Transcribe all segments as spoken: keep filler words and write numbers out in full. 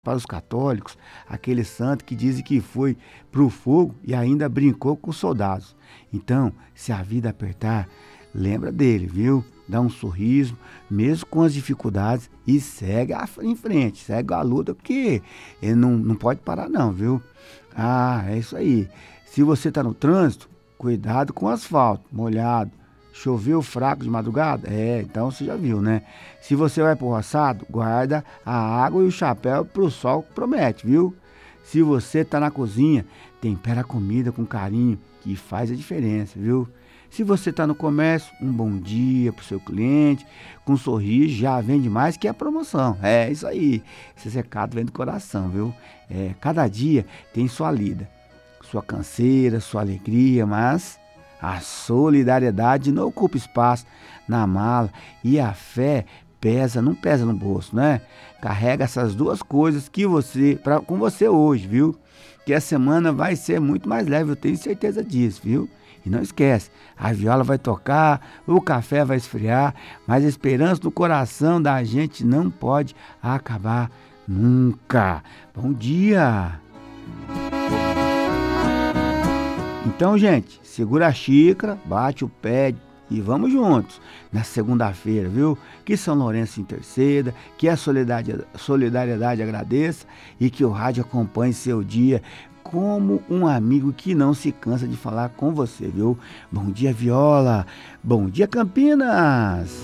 para os católicos, aquele santo que dizem que foi para o fogo e ainda brincou com os soldados. Então, se a vida apertar, lembra dele, viu? Dá um sorriso, mesmo com as dificuldades, e segue em frente, segue a luta, porque ele não, não pode parar não, viu? Ah, é isso aí. Se você está no trânsito, cuidado com o asfalto, molhado. Choveu fraco de madrugada? É, então você já viu, né? Se você vai pro roçado, guarda a água e o chapéu pro sol que promete, viu? Se você tá na cozinha, tempera a comida com carinho, que faz a diferença, viu? Se você tá no comércio, um bom dia pro seu cliente, com um sorriso, já vende mais que a promoção. É, isso aí. Esse recado vem do coração, viu? É, cada dia tem sua lida, sua canseira, sua alegria, mas a solidariedade não ocupa espaço na mala e a fé pesa, não pesa no bolso, né? Carrega essas duas coisas que você, pra, com você hoje, viu? Que a semana vai ser muito mais leve, eu tenho certeza disso, viu? E não esquece, a viola vai tocar, o café vai esfriar, mas a esperança no coração da gente não pode acabar nunca. Bom dia! Então, gente, segura a xícara, bate o pé e vamos juntos na segunda-feira, viu? Que São Lourenço interceda, que a solidariedade, solidariedade agradeça e que o rádio acompanhe seu dia como um amigo que não se cansa de falar com você, viu? Bom dia, Viola! Bom dia, Campinas!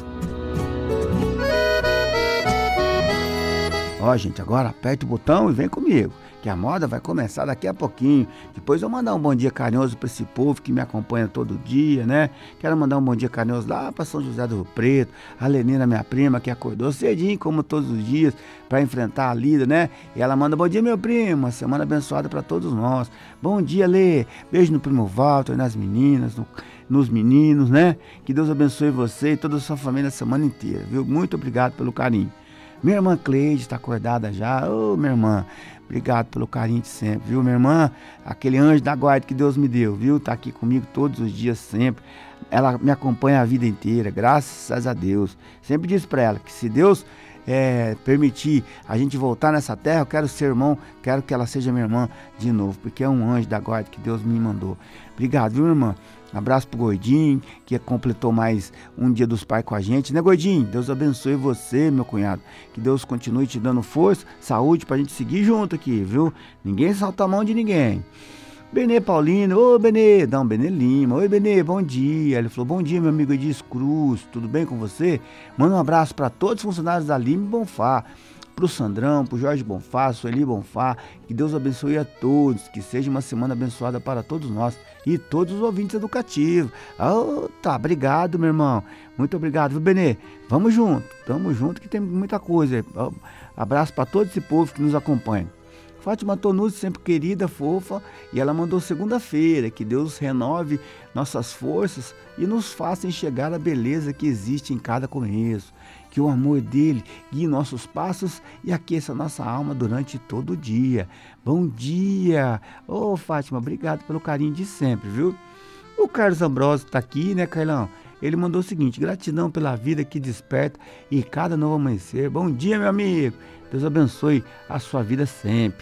Ó, gente, agora aperta o botão e vem comigo, que a moda vai começar daqui a pouquinho. Depois eu mandar um bom dia carinhoso para esse povo que me acompanha todo dia, né? Quero mandar um bom dia carinhoso lá para São José do Rio Preto, a Lenina, minha prima, que acordou cedinho, como todos os dias, para enfrentar a lida, né? E ela manda bom dia, meu primo, uma semana abençoada para todos nós. Bom dia, Lê. Beijo no primo Walter, nas meninas, no, nos meninos, né? Que Deus abençoe você e toda a sua família a semana inteira, viu? Muito obrigado pelo carinho. Minha irmã Cleide está acordada já. Ô, minha irmã, obrigado pelo carinho de sempre, viu, minha irmã? Aquele anjo da guarda que Deus me deu, viu? Tá aqui comigo todos os dias, sempre. Ela me acompanha a vida inteira, graças a Deus. Sempre disse para ela que se Deus é, permitir a gente voltar nessa terra, eu quero ser irmão, quero que ela seja minha irmã de novo, porque é um anjo da guarda que Deus me mandou. Obrigado, viu, irmã? Abraço pro Gordinho, que completou mais um dia dos pais com a gente, né, Gordinho? Deus abençoe você, meu cunhado. Que Deus continue te dando força, saúde pra gente seguir junto aqui, viu? Ninguém salta a mão de ninguém. Benê Paulino, ô Benê, não, Benê Lima, oi Benê, bom dia. Ele falou, bom dia, meu amigo Edis Cruz, tudo bem com você? Manda um abraço para todos os funcionários da Lima e Bonfá. Pro Sandrão, pro Jorge Bonfá, Sueli Bonfá, que Deus abençoe a todos, que seja uma semana abençoada para todos nós e todos os ouvintes educativos. Oh, tá, obrigado, meu irmão, muito obrigado, viu, Benê? Vamos junto, tamo junto que tem muita coisa. Abraço para todo esse povo que nos acompanha. Fátima Tonucci, sempre querida, fofa, e ela mandou segunda-feira, que Deus renove nossas forças e nos faça enxergar a beleza que existe em cada começo. Que o amor dele guie nossos passos e aqueça nossa alma durante todo o dia. Bom dia! Ô, oh, Fátima, obrigado pelo carinho de sempre, viu? O Carlos Ambrosio tá aqui, né, Carlão? Ele mandou o seguinte, gratidão pela vida que desperta e cada novo amanhecer. Bom dia, meu amigo! Deus abençoe a sua vida sempre.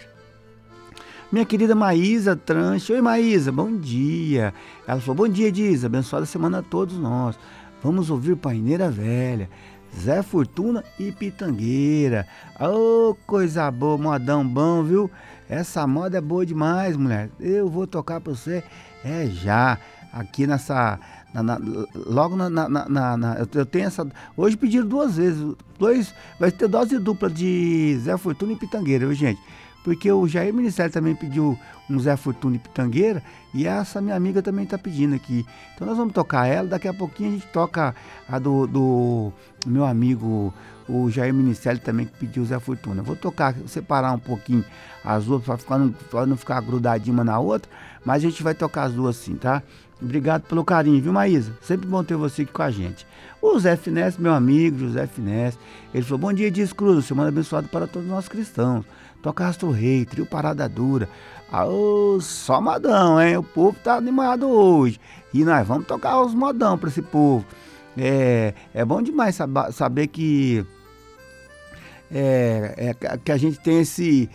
Minha querida Maísa Tranche. Oi, Maísa, bom dia. Ela falou, bom dia, Diz, abençoada semana a todos nós. Vamos ouvir Paineira Velha, Zé Fortuna e Pitangueira. Ô, oh, coisa boa, modão bom, viu? Essa moda é boa demais, mulher. Eu vou tocar pra você, é já, aqui nessa... Na, na, logo na, na, na, na eu, eu tenho essa... Hoje pediram duas vezes, dois, vai ter dose dupla de Zé Fortuna e Pitangueira, viu, gente? Porque o Jair Ministério também pediu um Zé Fortuna e Pitangueira, e essa minha amiga também está pedindo aqui. Então nós vamos tocar ela, daqui a pouquinho a gente toca a do, do meu amigo, o Jair Ministério também, que pediu o Zé Fortuna. Vou tocar, separar um pouquinho as duas, para não, não ficar grudadinha uma na outra, mas a gente vai tocar as duas sim, tá? Obrigado pelo carinho, viu, Maísa? Sempre bom ter você aqui com a gente. O José Finesse, meu amigo, José Finesse, ele falou, bom dia, Dias Cruz, semana abençoada para todos nós cristãos. Toca Rastro Rei, Trio Parada Dura. Ah, ô, só modão, hein? O povo tá animado hoje. E nós vamos tocar os modão para esse povo. É, é bom demais sab- saber que é, é, que a gente tem esse,